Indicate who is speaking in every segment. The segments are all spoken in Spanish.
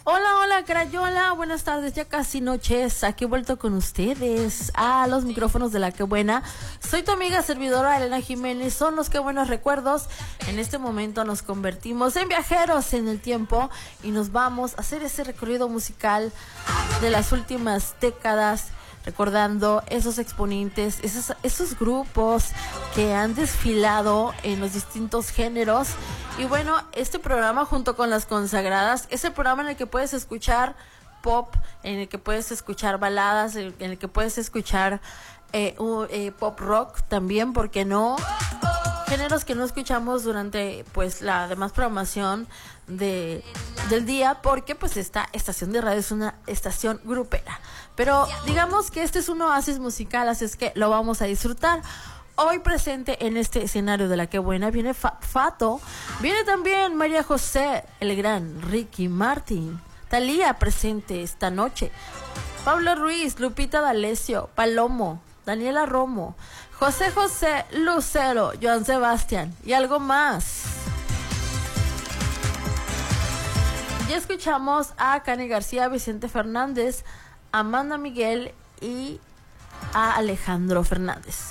Speaker 1: Hola, hola, Crayola, buenas tardes, ya casi noches, aquí he vuelto con ustedes a los micrófonos de La Que Buena. Soy tu amiga servidora Elena Jiménez, son los que buenos recuerdos. En este momento nos convertimos en viajeros en el tiempo y nos vamos a hacer ese recorrido musical de las últimas décadas, recordando esos exponentes, esos grupos que han desfilado en los distintos géneros. Y bueno, este programa junto con Las Consagradas es el programa en el que puedes escuchar pop, en el que puedes escuchar baladas, en el que puedes escuchar pop rock también, ¿por qué no? Géneros que no escuchamos durante pues la demás programación del día, porque pues esta estación de radio es una estación grupera. Pero digamos que este es un oasis musical, así es que lo vamos a disfrutar. Hoy presente en este escenario de La Que Buena viene Fato, viene también María José, el gran Ricky Martin, Thalía presente esta noche, Pablo Ruiz, Lupita D'Alessio, Palomo, Daniela Romo, José José, Lucero, Joan Sebastián y algo más. Ya escuchamos a Cani García, Vicente Fernández, Amanda Miguel y a Alejandro Fernández.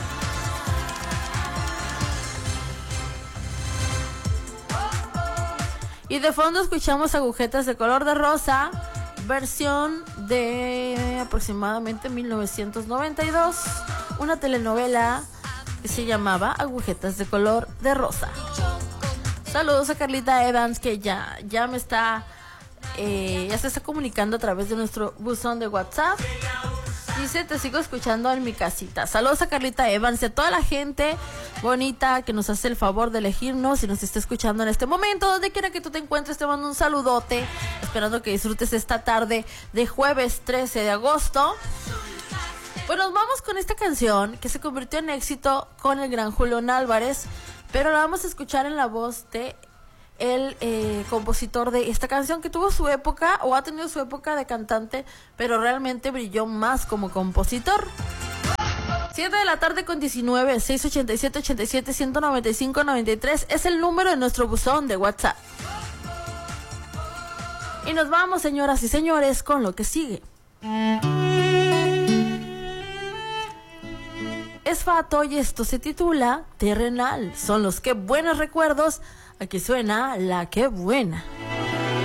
Speaker 1: Y de fondo escuchamos Agujetas de Color de Rosa, versión de aproximadamente 1992, una telenovela que se llamaba Agujetas de Color de Rosa. Saludos a Carlita Evans, que ya me está ya se está comunicando a través de nuestro buzón de WhatsApp. Dice, te sigo escuchando en mi casita. Saludos a Carlita Evans y a toda la gente bonita que nos hace el favor de elegirnos y nos está escuchando en este momento. Donde quiera que tú te encuentres, te mando un saludote, esperando que disfrutes esta tarde de jueves 13 de agosto. Pues nos vamos con esta canción que se convirtió en éxito con el gran Julián Álvarez, pero la vamos a escuchar en la voz de el compositor de esta canción, que tuvo su época o ha tenido su época de cantante, pero realmente brilló más como compositor. 7 de la tarde con 19, 687 87 195 93 es el número de nuestro buzón de WhatsApp. Y nos vamos, señoras y señores, con lo que sigue. Es Fato y esto se titula Terrenal. Son los que buenos recuerdos. Aquí suena La Que Buena.